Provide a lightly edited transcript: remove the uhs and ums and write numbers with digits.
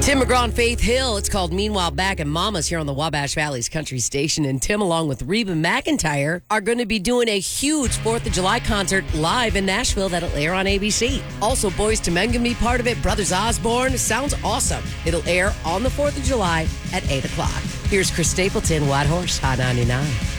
Tim McGraw and Faith Hill. It's called Meanwhile Back, and Mama's here on the Wabash Valley's Country Station. And Tim, along with Reba McEntire, are going to be doing a huge 4th of July concert live in Nashville that'll air on ABC. Also, Boyz II Men can be part of it. Brothers Osborne. Sounds awesome. It'll air on the 4th of July at 8 o'clock. Here's Chris Stapleton, White Horse, Hot 99.